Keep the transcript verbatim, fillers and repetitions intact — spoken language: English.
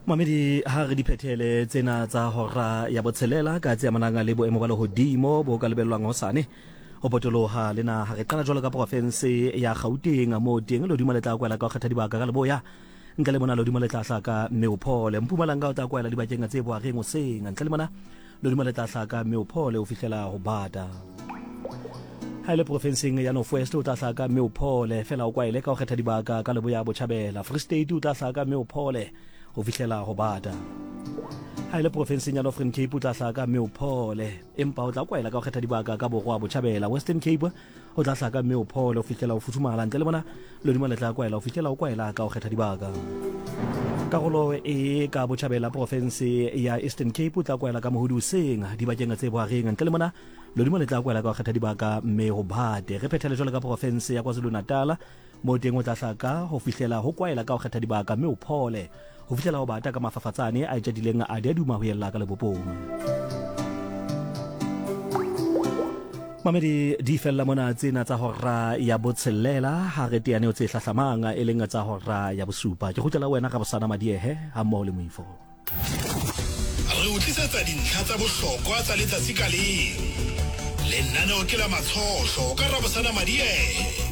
Mamedi ha re diphethele tsena tsa hora ya botshelela ka tse amanang le boemo ba lehodimo bo ka lebellwang hosane o potoloha lena ha re qala jwalo ka province ya Gauteng mo teng le dimo le tla kwela ka kgetha dibaka ka leboya ntle le mona le dimo le tla hlaka Meophole Mpumalanga o tla kwela dibakeng tse boareng o seng ntle le mona le dimo le tla hlaka Meophole o fihlela ho bata ha ile provinceng ya North West o tla hlaka Meophole fela o kwaile ka kgetha dibaka ka leboya Botjhabela Free State o tla hlaka Meophole ho fihlela ho bata ha ile provinceng ya Northern Cape o tla hlaka Meophole empa o tla kwaela ka kgetha dibaka ka borwa Botjhabela Western Cape o tla hlaka Meophole ho fihlela ho futhumala ntle le bona le dimo le tla kwaela ho fihlela ho kwaela ka kgetha dibaka karolo e ka Botjhabela province ya Eastern Cape o tla kwaela ka mohodu seng dibakeng tse boareng ntle le mona le dimo le tla kwaela ka kgetha dibaka mme ho bate re phethele jwalo ka province ya KwaZulu Natal mo teng o tla hlaka ho fihlela ho kwaela ka kgetha dibaka mme o phole ho fihlela ho bata ka mafafatsane a itjadileng a dia duma ho yella ka lebopong Mamedi di fella mona tsena tsa hora ya botshelela ha re teane o tse hlahlamanga e leng tsa hora ya bosupa ke khutela wena ka bosana madiehe ha mo le moifo re utlisetsa dintlha tsa bohlokwa tsa letsatsi ka leng lenaneo ke la matshohlo ka rabosana madiehe